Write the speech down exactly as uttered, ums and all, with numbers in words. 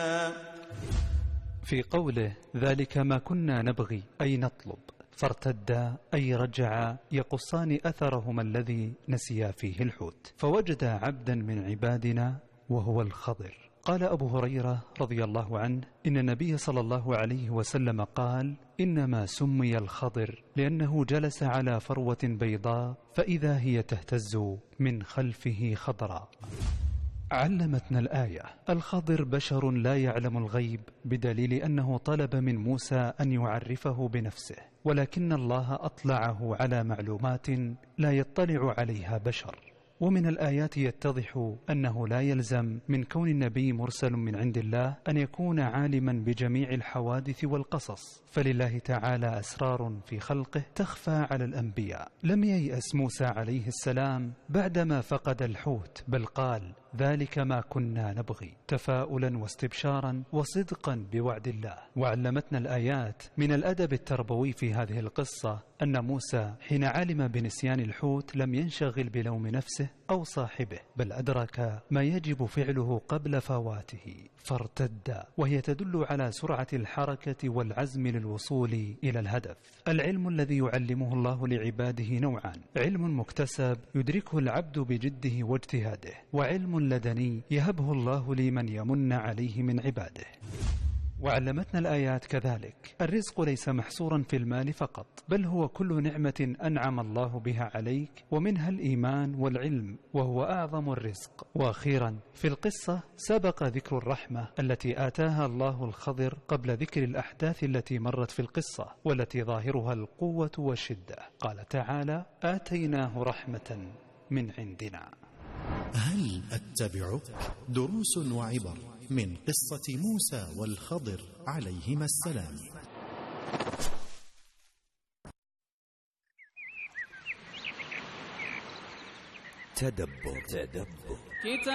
في قوله ذلك ما كنا نبغي أي نطلب، فارتدا أي رجع يقصان أثرهما الذي نسيا فيه الحوت، فوجد عبدا من عبادنا وهو الخضر. قال أبو هريرة رضي الله عنه إن النبي صلى الله عليه وسلم قال إنما سمي الخضر لأنه جلس على فروة بيضاء فإذا هي تهتز من خلفه خضراء. علمتنا الآية الخضر بشر لا يعلم الغيب، بدليل أنه طلب من موسى أن يعرفه بنفسه، ولكن الله أطلعه على معلومات لا يطلع عليها بشر. ومن الآيات يتضح أنه لا يلزم من كون النبي مرسل من عند الله أن يكون عالما بجميع الحوادث والقصص، فلله تعالى أسرار في خلقه تخفى على الأنبياء. لم ييأس موسى عليه السلام بعدما فقد الحوت، بل قال ذلك ما كنا نبغي، تفاؤلا واستبشارا وصدقا بوعد الله. وعلمتنا الآيات من الأدب التربوي في هذه القصة أن موسى حين علم بنسيان الحوت لم ينشغل بلوم نفسه أو صاحبه، بل أدرك ما يجب فعله قبل فواته فارتد، وهي تدل على سرعة الحركة والعزم للوصول إلى الهدف. العلم الذي يعلمه الله لعباده نوعان: علم مكتسب يدركه العبد بجده واجتهاده، وعلم لدني يهبه الله لمن يمن عليه من عباده. وعلمتنا الآيات كذلك الرزق ليس محصورا في المال فقط، بل هو كل نعمة أنعم الله بها عليك، ومنها الإيمان والعلم وهو أعظم الرزق. وأخيرا في القصة سبق ذكر الرحمة التي آتاها الله الخضر قبل ذكر الأحداث التي مرت في القصة والتي ظاهرها القوة والشدة. قال تعالى آتيناه رحمة من عندنا. هل أتبعك؟ دروس وعبر من قصة موسى والخضر عليهما السلام. تدبر تدبر